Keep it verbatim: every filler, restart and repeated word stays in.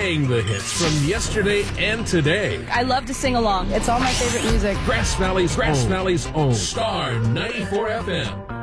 playing the hits from yesterday and today. I love to sing along. It's all my favorite music. Grass Valley's Grass Valley's own Star ninety-four F M.